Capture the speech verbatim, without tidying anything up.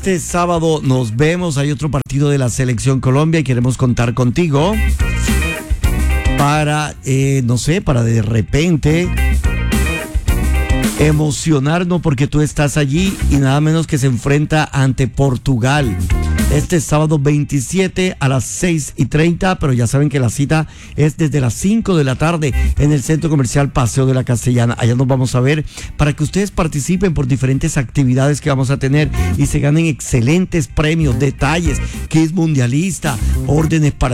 Este sábado nos vemos, hay otro partido de la Selección Colombia y queremos contar contigo para, eh, no sé, para de repente emocionarnos porque tú estás allí y nada menos que se enfrenta ante Portugal. Este sábado veintisiete a las seis y treinta, pero ya saben que la cita es desde las cinco de la tarde en el Centro Comercial Paseo de la Castellana. Allá nos vamos a ver para que ustedes participen por diferentes actividades que vamos a tener y se ganen excelentes premios, detalles, kit mundialista, órdenes para